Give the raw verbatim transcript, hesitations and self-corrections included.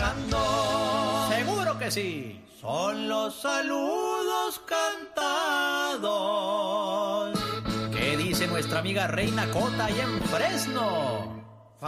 cantando. Seguro que sí. Son los saludos cantados. ¿Qué dice nuestra amiga Reina Cota ahí en Fresno?